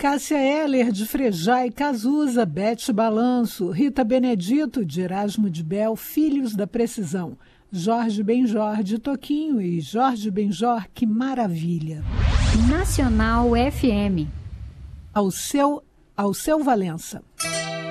Cássia Eller, de Frejá e Cazuza, Bete Balanço, Rita Benedito, de Erasmo de Bel, Filhos da Precisão, Jorge Benjor, de Toquinho e Jorge Benjor, Que Maravilha. Nacional FM. Ao seu Valença.